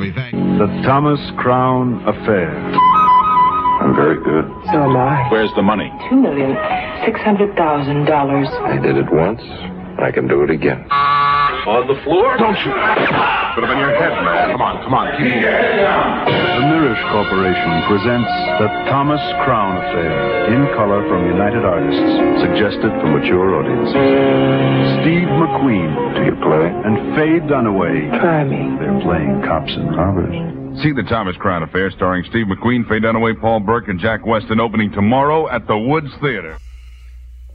movie. Thank you. The Thomas Crown Affair. I'm very good. So am I. Where's the money? $2,600,000. I did it once. I can do it again. On the floor? Don't shoot. Put him on your head, man. Come on. Keep moving. The Mirisch Corporation presents The Thomas Crown Affair, in color from United Artists, suggested for mature audiences. Steve McQueen. Do you play? And Faye Dunaway. Try me. They're playing cops and robbers. See The Thomas Crown Affair, starring Steve McQueen, Faye Dunaway, Paul Burke, and Jack Weston, opening tomorrow at the Woods Theater.